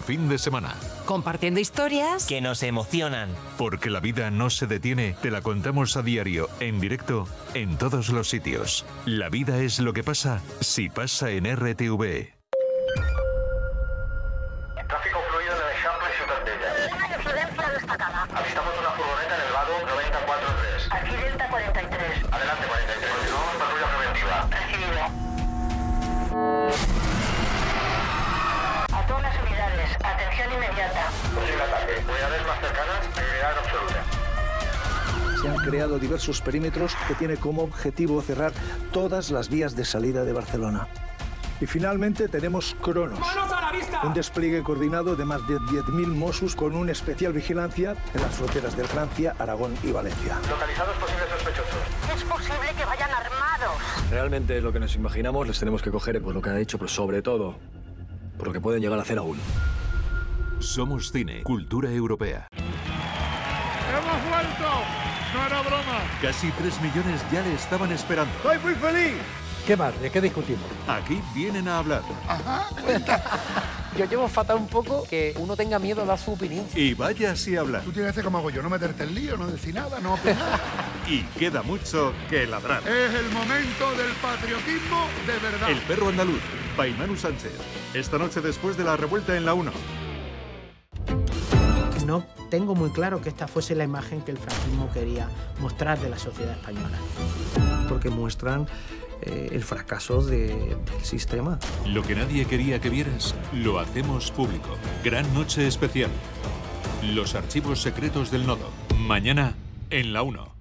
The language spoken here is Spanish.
fin de semana. Compartiendo historias que nos emocionan. Porque la vida no se detiene, te la contamos a diario, en directo, en todos los sitios. La vida es lo que pasa si pasa en RTV. Tráfico fluido en el Eixample i Ciutat Vella. Una incidencia destacada. Avistamos una furgoneta en el vado 943. Aquí Delta 43. Adelante 43. Continuamos patrulla preventiva. Recibido. A todas las unidades, atención inmediata. Posible ataque. Unidades más cercanas, prioridad absoluta. Se han creado diversos perímetros que tienen como objetivo cerrar todas las vías de salida de Barcelona. Y finalmente tenemos Cronos, un despliegue coordinado de más de 10.000 Mossos con una especial vigilancia en las fronteras de Francia, Aragón y Valencia. Localizados posibles sospechosos. Es posible que vayan armados. Realmente lo que nos imaginamos les tenemos que coger por lo que ha hecho, pero sobre todo por lo que pueden llegar a hacer aún. Somos cine, cultura europea. ¡Hemos vuelto! ¡No era broma! Casi 3 millones ya le estaban esperando. ¡Estoy muy feliz! ¿Qué más? ¿De qué discutimos? Aquí vienen a hablar. Ajá. Yo llevo fatal un poco que uno tenga miedo a dar su opinión. Y vaya si hablar. Tú tienes que hacer como hago yo, no meterte en lío, no decir nada, no opinar. Y queda mucho que ladrar. Es el momento del patriotismo de verdad. El perro andaluz, Paimanu Sánchez. Esta noche después de la revuelta en la 1. No tengo muy claro que esta fuese la imagen que el franquismo quería mostrar de la sociedad española. Porque muestran el fracaso del sistema. Lo que nadie quería que vieras, lo hacemos público. Gran noche especial. Los archivos secretos del Nodo. Mañana en la 1.